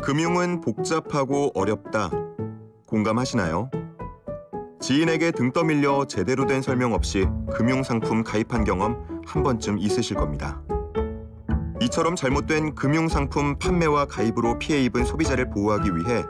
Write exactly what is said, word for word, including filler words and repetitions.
금융은 복잡하고 어렵다. 공감하시나요? 지인에게 등 떠밀려 제대로 된 설명 없이 금융상품 가입한 경험 한 번쯤 있으실 겁니다. 이처럼 잘못된 금융상품 판매와 가입으로 피해 입은 소비자를 보호하기 위해